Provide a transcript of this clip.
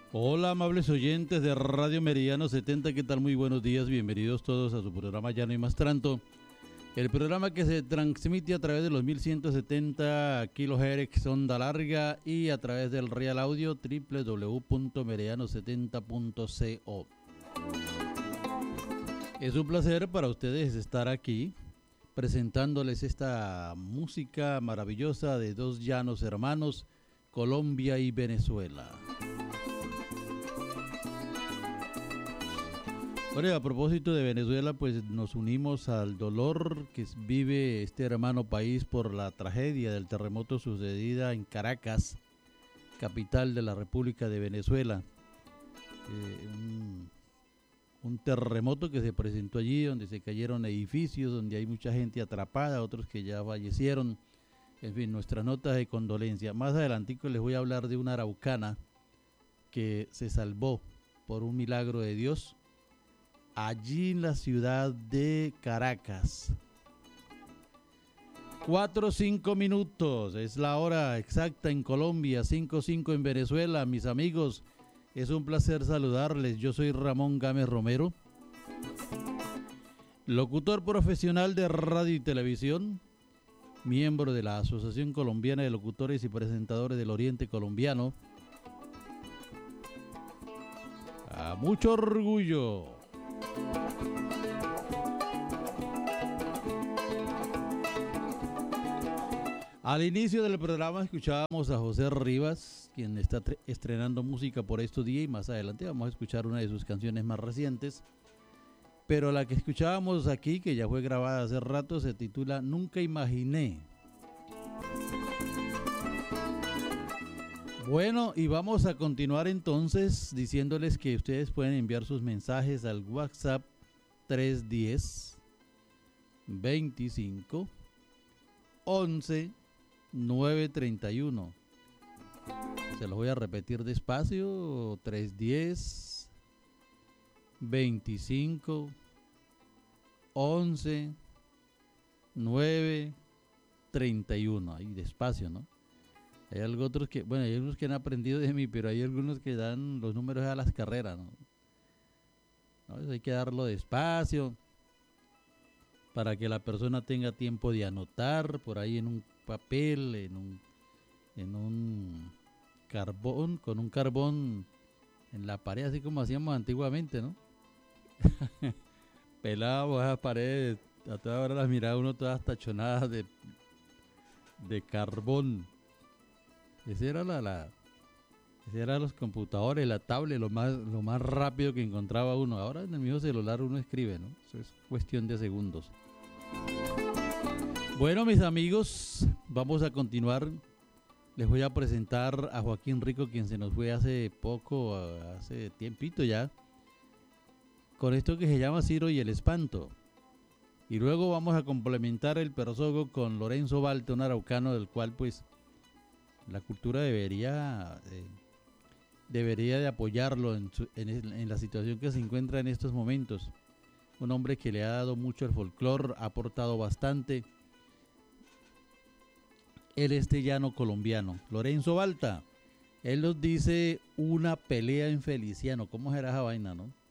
Hola, amables oyentes de Radio Meridiano 70, ¿qué tal? Muy buenos días, bienvenidos todos a su programa Ya no hay más tranto. El programa que se transmite a través de los 1170 kHz onda larga y a través del Real Audio www.meridiano70.co. Es un placer para ustedes estar aquí presentándoles esta música maravillosa de dos llanos hermanos, Colombia y Venezuela. Bueno, a propósito de Venezuela, pues nos unimos al dolor que vive este hermano país por la tragedia del terremoto sucedida en Caracas, capital de la República de Venezuela. Un terremoto que se presentó allí, donde se cayeron edificios, donde hay mucha gente atrapada, otros que ya fallecieron. En fin, nuestras notas de condolencia. Más adelantico les voy a hablar de una araucana que se salvó por un milagro de Dios allí en la ciudad de Caracas. 4 o 5 minutos, es la hora exacta en Colombia, 5:05 en Venezuela. Mis amigos, es un placer saludarles. Yo soy Ramón Gámez Romero, locutor profesional de radio y televisión, miembro de la Asociación Colombiana de Locutores y Presentadores del Oriente Colombiano. A mucho orgullo. Al inicio del programa escuchábamos a José Rivas, quien está estrenando música por estos días, y más adelante vamos a escuchar una de sus canciones más recientes. Pero la que escuchábamos aquí, que ya fue grabada hace rato, se titula Nunca Imaginé. Bueno, y vamos a continuar entonces diciéndoles que ustedes pueden enviar sus mensajes al WhatsApp 310 25 11 931. Se los voy a repetir despacio: 310 25 11 931. Ahí despacio, ¿no? Hay otros que, bueno, hay algunos que han aprendido de mí, pero hay algunos que dan los números a las carreras, ¿no? Entonces hay que darlo despacio para que la persona tenga tiempo de anotar por ahí en un papel, en un carbón, con un carbón en la pared, así como hacíamos antiguamente, ¿no? Pelábamos esas paredes, a toda hora las miraba uno todas tachonadas de carbón. Ese era ese era los computadores, la tablet, lo más rápido que encontraba uno. Ahora en el mismo celular uno escribe, ¿no? Eso es cuestión de segundos. Bueno, mis amigos, vamos a continuar. Les voy a presentar a Joaquín Rico, quien se nos fue hace poco, hace tiempito ya, con esto que se llama Ciro y el Espanto. Y luego vamos a complementar el persogo con Lorenzo Balta, un araucano del cual pues la cultura debería de apoyarlo en la situación que se encuentra en estos momentos. Un hombre que le ha dado mucho al folclore, ha aportado bastante. El llano colombiano, Lorenzo Balta. Él nos dice una pelea en Feliciano. ¿Cómo será esa vaina, no?